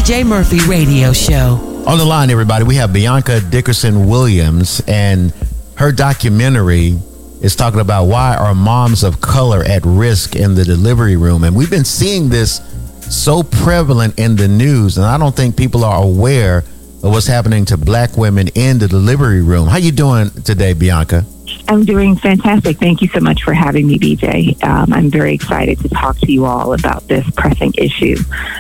BJ Murphy Radio Show. On the line, everybody, we have Bianca Dickerson Williams, and her documentary is talking about why are moms of color at risk in the delivery room. And we've been seeing this so prevalent in the news, and I don't think people are aware of what's happening to black women in the delivery room. How you doing today, Bianca? I'm doing fantastic. Thank you so much for having me, BJ. I'm very excited to talk to you all about this pressing issue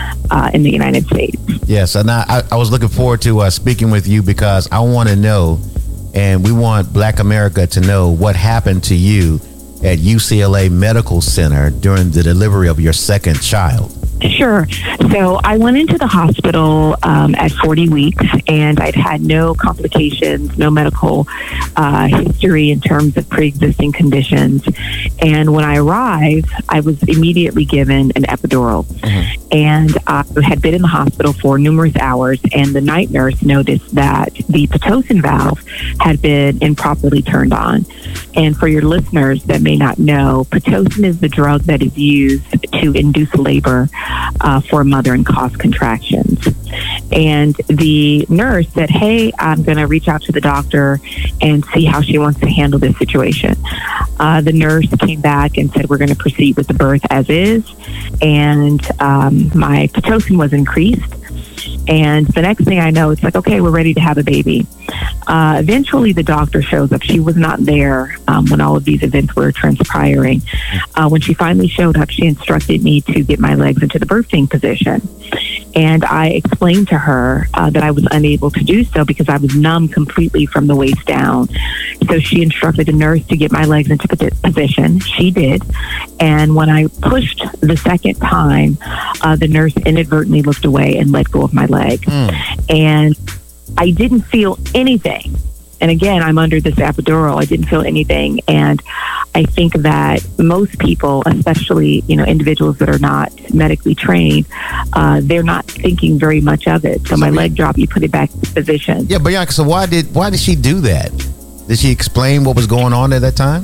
in the United States. Yes, and I was looking forward to speaking with you because I want to know, and we want Black America to know what happened to you at UCLA Medical Center during the delivery of your second child. Sure. So I went into the hospital at 40 weeks, and I'd had no complications, no medical history in terms of pre-existing conditions. And when I arrived, I was immediately given an epidural. Mm-hmm. And I had been in the hospital for numerous hours, and the night nurse noticed that the Pitocin valve had been improperly turned on. And for your listeners that may not know, Pitocin is the drug that is used to induce labor for a mother and cause contractions. And the nurse said, hey, I'm going to reach out to the doctor and see how she wants to handle this situation. The nurse came back and said, we're going to proceed with the birth as is. And my Pitocin was increased. And the next thing I know, it's like, okay, we're ready to have a baby. Eventually, the doctor shows up. She was not there when all of these events were transpiring. When she finally showed up, she instructed me to get my legs into the birthing position. And I explained to her that I was unable to do so because I was numb completely from the waist down. So she instructed the nurse to get my legs into position. She did. And when I pushed the second time, the nurse inadvertently looked away and let go of my leg. And I didn't feel anything. And again, I'm under this epidural. I didn't feel anything. And I think that most people, especially, individuals that are not medically trained, they're not thinking very much of it. So my leg dropped, you put it back in position. Yeah, Bianca, so why did she do that? Did she explain what was going on at that time?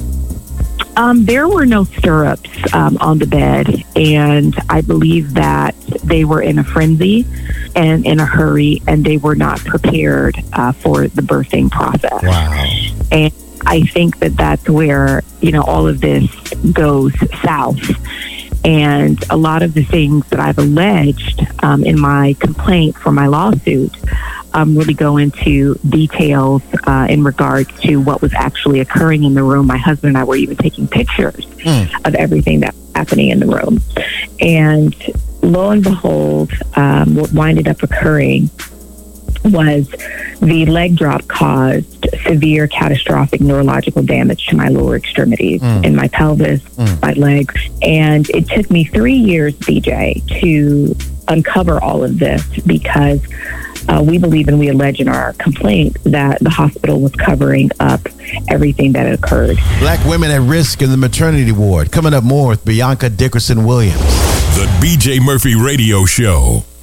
There were no stirrups on the bed, and I believe that they were in a frenzy and in a hurry, and they were not prepared for the birthing process. Wow. And I think that that's where, all of this goes south. And a lot of the things that I've alleged in my complaint for my lawsuit really go into details in regards to what was actually occurring in the room. My husband and I were even taking pictures of everything that was happening in the room. And lo and behold, what winded up occurring was the leg drop caused severe catastrophic neurological damage to my lower extremities, in my pelvis, my legs. And it took me 3 years, BJ, to uncover all of this because we believe and we allege in our complaint that the hospital was covering up everything that had occurred. Black women at risk in the maternity ward. Coming up more with Bianca Dickerson Williams. The BJ Murphy Radio Show.